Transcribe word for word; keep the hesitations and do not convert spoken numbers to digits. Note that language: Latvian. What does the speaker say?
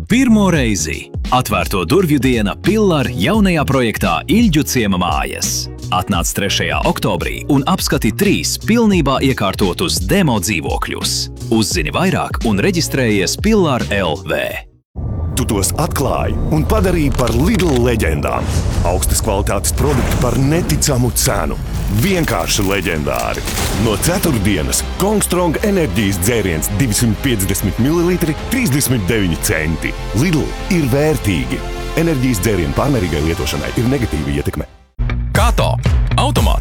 Pirmo reizi atvērto durvju diena Pillar jaunajā projektā Ilģu ciema mājas. Atnāc trešajā oktobrī un apskati trīs pilnībā iekārtotus demo dzīvokļus. Uzzini vairāk un reģistrējies Pillar L V. Tu tos atklāji un padarīji par Lidl leģendām. Augstas kvalitātes produkti par neticamu cenu. Vienkārši leģendāri. No ceturtdienas Kongstrong enerģijas dzēriens divsimt piecdesmit mililitri trīsdesmit deviņi centi. Lidl ir vērtīgi. Enerģijas dzērienu pārmērīgai lietošanai ir negatīva ietekme. Kato. Automāts.